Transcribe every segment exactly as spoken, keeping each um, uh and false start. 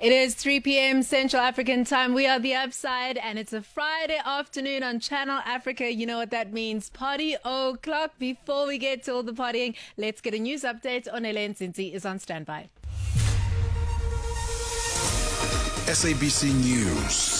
It is three p.m. Central African time. We are The Upside, and it's a Friday afternoon on Channel Africa. You know what that means. Party o'clock. Before we get to all the partying, let's get a news update. Onele Nzinzi is on standby. S A B C News.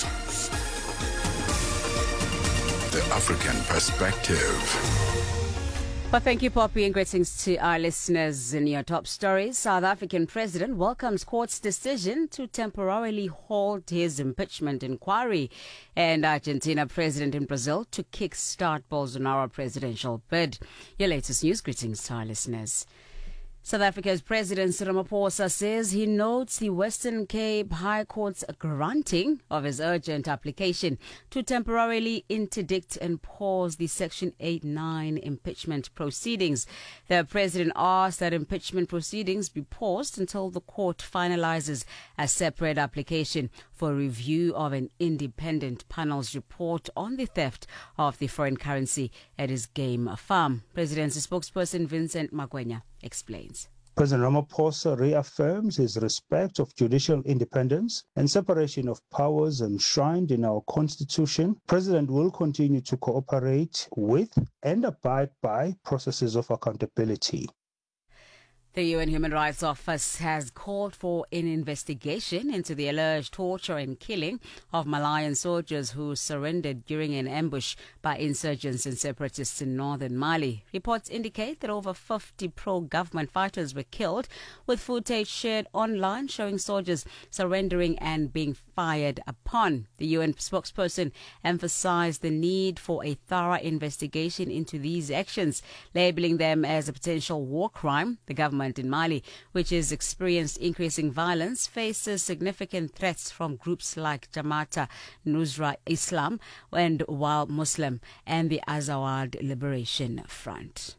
The African Perspective. Well, thank you, Poppy, and greetings to our listeners. In your top stories, South African president welcomes court's decision to temporarily halt his impeachment inquiry, and Argentina president in Brazil to kickstart Bolsonaro presidential bid. Your latest news, greetings to our listeners. South Africa's President Cyril Ramaphosa says he notes the Western Cape High Court's granting of his urgent application to temporarily interdict and pause the Section eight nine impeachment proceedings. The President asked that impeachment proceedings be paused until the court finalizes a separate application for review of an independent panel's report on the theft of the foreign currency at his game farm. President's spokesperson Vincent Magwenya explains. President Ramaphosa reaffirms his respect of judicial independence and separation of powers enshrined in our constitution. President will continue to cooperate with and abide by processes of accountability. The U N Human Rights Office has called for an investigation into the alleged torture and killing of Malayan soldiers who surrendered during an ambush by insurgents and separatists in northern Mali. Reports indicate that over fifty pro-government fighters were killed, with footage shared online showing soldiers surrendering and being fired upon. The U N spokesperson emphasized the need for a thorough investigation into these actions, labeling them as a potential war crime. The government in Mali, which has experienced increasing violence, faces significant threats from groups like Jamaat Nusra Islam and Wild Muslim and the Azawad Liberation Front.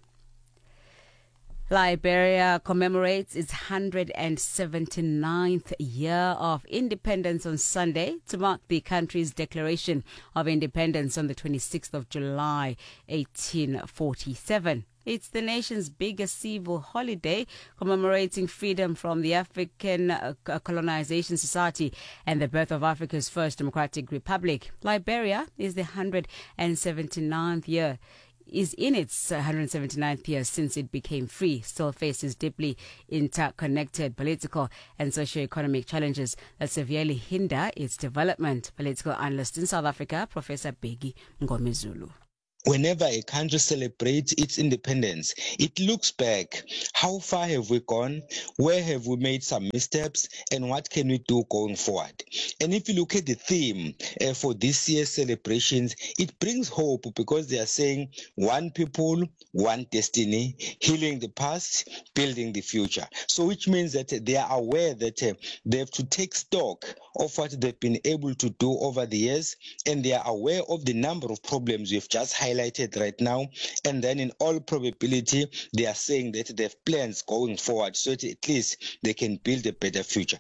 Liberia commemorates its one hundred seventy-ninth year of independence on Sunday to mark the country's declaration of independence on the twenty-sixth of July, eighteen forty-seven. It's the nation's biggest civil holiday, commemorating freedom from the African Colonization Society and the birth of Africa's first democratic republic. Liberia is the one hundred seventy-ninth year. is in its one hundred seventy-ninth year since it became free, still faces deeply interconnected political and socio-economic challenges that severely hinder its development. Political analyst in South Africa, Professor Bheki Mngomezulu. Whenever a country celebrates its independence, it looks back. How far have we gone? Where have we made some missteps? And what can we do going forward? And if you look at the theme uh, for this year's celebrations, it brings hope because they are saying one people, one destiny, healing the past, building the future. So which means that they are aware that uh, they have to take stock of what they've been able to do over the years, and they are aware of the number of problems we've just highlighted right now, and then in all probability they are saying that they have plans going forward so that at least they can build a better future.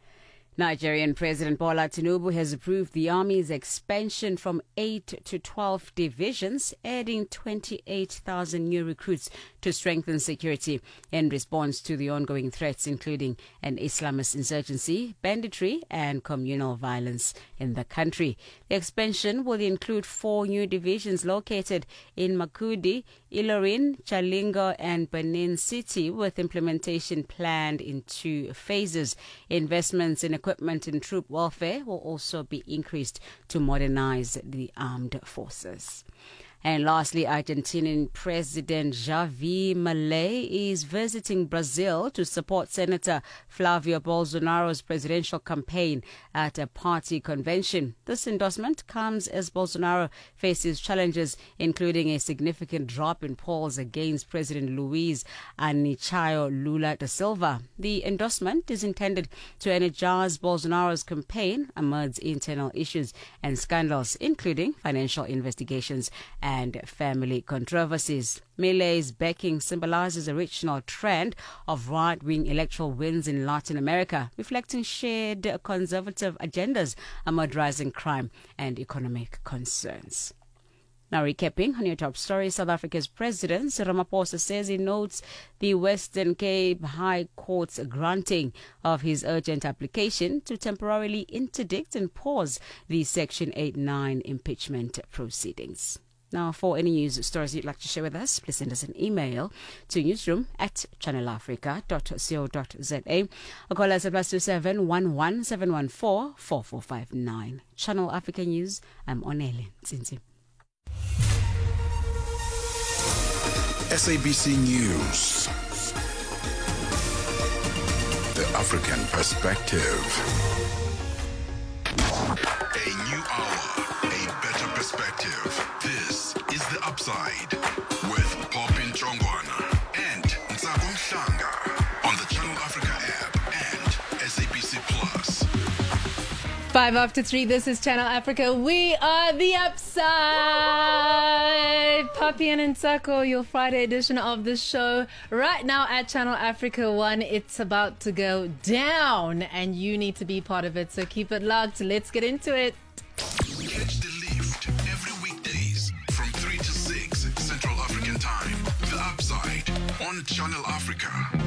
Nigerian President Bola Tinubu has approved the army's expansion from eight to twelve divisions, adding twenty-eight thousand new recruits to strengthen security in response to the ongoing threats, including an Islamist insurgency, banditry, and communal violence in the country. The expansion will include four new divisions located in Makudi, Ilorin, Chalingo, and Benin City, with implementation planned in two phases. Investments in equipment and troop welfare will also be increased to modernize the armed forces. And lastly, Argentinian President Javier Milei is visiting Brazil to support Senator Flavio Bolsonaro's presidential campaign at a party convention. This endorsement comes as Bolsonaro faces challenges, including a significant drop in polls against President Luiz Inácio Lula da Silva. The endorsement is intended to energize Bolsonaro's campaign amidst internal issues and scandals, including financial investigations and and family controversies. Milei's backing symbolizes a regional trend of right-wing electoral wins in Latin America, reflecting shared conservative agendas amid rising crime and economic concerns. Now, recapping on your top story, South Africa's President Ramaphosa says he notes the Western Cape High Court's granting of his urgent application to temporarily interdict and pause the Section eighty-nine impeachment proceedings. Now, for any news stories you'd like to share with us, please send us an email to newsroom at channel africa dot co dot za or call us at plus two seven one one seven one four four four five nine. Channel Africa News, I'm Onele Tsinzi. S A B C News. The African Perspective. A new hour, a better perspective. This is The Upside with Popin Chongwana and Ntsako Mhlanga on the Channel Africa app and S A B C Plus. Five after three, this is Channel Africa. We are The Upside. Papi and Ntsako, your Friday edition of the show. Right now at Channel Africa One, it's about to go down and you need to be part of it. So keep it locked. Let's get into it. Catch the lift every weekdays from three to six Central African Time. The Upside on Channel Africa.